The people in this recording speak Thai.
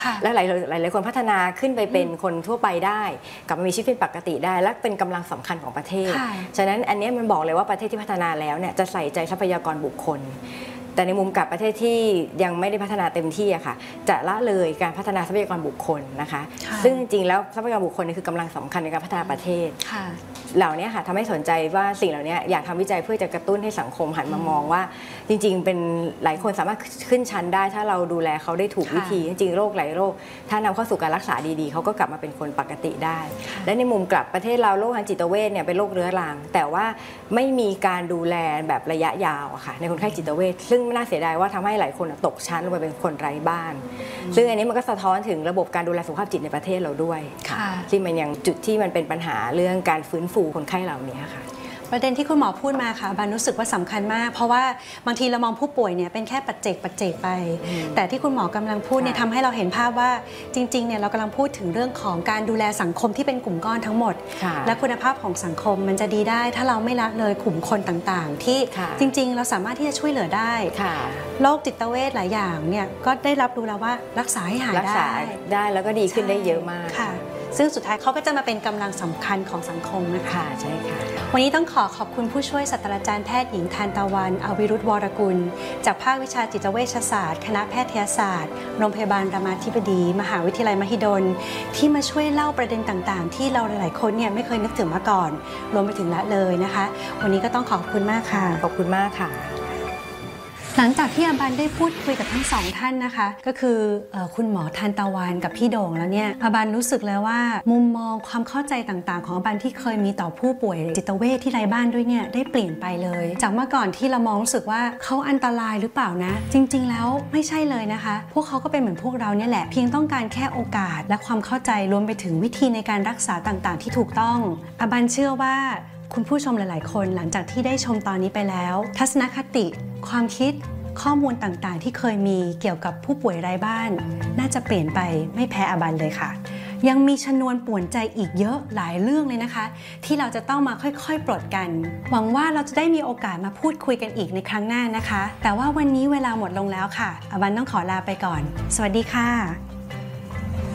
และหลายคนพัฒนาขึ้นไปเป็นคนทั่วไปได้กลับมามีชีวิตเป็นปกติได้และเป็นกำลังสำคัญของประเทศฉะนั้นอันนี้มันบอกเลยว่าประเทศที่พัฒนาแล้วเนี่ยจะใส่ใจทรัพยากรบุคคลแต่ในมุมกับประเทศที่ยังไม่ได้พัฒนาเต็มที่อะค่ะจะละเลยการพัฒนาทรัพยากรบุคคลนะคะซึ่งจริงๆแล้วทรัพยากรบุคคลนี่คือกำลังสำคัญในการพัฒนาประเทศเหล่านี้ค่ะทำให้สนใจว่าสิ่งเหล่านี้อยากทำวิจัยเพื่อจะกระตุ้นให้สังคมหันมามองว่าจริงๆเป็นหลายคนสามารถขึ้นชั้นได้ถ้าเราดูแลเขาได้ถูกวิธีจริงๆโรคหลายโรคถ้านำเข้าสู่การรักษาดีๆเขาก็กลับมาเป็นคนปกติได้และในมุมกลับประเทศเราโรคทางจิตเวชเนี่ยเป็นโรคเรื้อรังแต่ว่าไม่มีการดูแลแบบระยะยาวอะค่ะในคนไข้จิตเวชซึ่งน่าเสียดายว่าทำให้หลายคนตกชั้นลงไปเป็นคนไร้บ้านซึ่งอันนี้มันก็สะท้อนถึงระบบการดูแลสุขภาพจิตในประเทศเราด้วยที่มันยังจุดที่มันเป็นปัญหาเรื่องการฟื้นฟูคนไข้เหล่านี้ค่ะประเด็นที่คุณหมอพูดมาค่ะบันรู้สึกว่าสำคัญมากเพราะว่าบางทีเรามองผู้ป่วยเนี่ยเป็นแค่ปัจเจกไปแต่ที่คุณหมอกำลังพูดเนี่ยทำให้เราเห็นภาพว่าจริงๆเนี่ยเรากำลังพูดถึงเรื่องของการดูแลสังคมที่เป็นกลุ่มก้อนทั้งหมดและคุณภาพของสังคมมันจะดีได้ถ้าเราไม่ละเลยกลุ่มคนต่างๆที่จริงๆเราสามารถที่จะช่วยเหลือได้โรคจิตเวชหลายอย่างเนี่ยก็ได้รับรู้แล้วว่ารักษาให้หายได้แล้วก็ดีขึ้นได้เยอะมากซึ่งสุดท้ายเขาก็จะมาเป็นกำลังสำคัญของสังคมนะคะใช่ค่ะวันนี้ต้องขอบคุณผู้ช่วยศาสตราจารย์แพทย์หญิงทานตะวันอวิรุธวรกุลจากภาควิชาจิตเวชศาสตร์คณะแพทยศาสตร์โรงพยาบาลรามาธิบดีมหาวิทยาลัยมหิดลที่มาช่วยเล่าประเด็นต่างๆที่เราหลายๆคนเนี่ยไม่เคยนึกถึงมาก่อนรวมไปถึงละเลยนะคะวันนี้ก็ต้องขอบคุณมากค่ะขอบคุณมากค่ะหลังจากที่อาบันได้พูดคุยกับทั้งสองท่านนะคะก็คือคุณหมอทานตะวันกับพี่โด่งแล้วเนี่ยอาบันรู้สึกแล้วว่ามุมมองความเข้าใจต่างๆของอาบันที่เคยมีต่อผู้ป่วยจิตเวชที่ไร้บ้านด้วยเนี่ยได้เปลี่ยนไปเลยจากเมื่อก่อนที่เรามองรู้สึกว่าเขาอันตรายหรือเปล่านะจริงๆแล้วไม่ใช่เลยนะคะพวกเขาก็เป็นเหมือนพวกเราเนี่ยแหละเพียงต้องการแค่โอกาสและความเข้าใจรวมไปถึงวิธีในการรักษาต่างๆที่ถูกต้องอาบันเชื่อว่าคุณผู้ชมหลายๆคนหลังจากที่ได้ชมตอนนี้ไปแล้วทัศนคติความคิดข้อมูลต่างๆที่เคยมีเกี่ยวกับผู้ป่วยไร้บ้านน่าจะเปลี่ยนไปไม่แพ้อาบันเลยค่ะยังมีชนวนป่วนใจอีกเยอะหลายเรื่องเลยนะคะที่เราจะต้องมาค่อยๆปลดกันหวังว่าเราจะได้มีโอกาสมาพูดคุยกันอีกในครั้งหน้านะคะแต่ว่าวันนี้เวลาหมดลงแล้วค่ะอาบันต้องขอลาไปก่อนสวัสดีค่ะ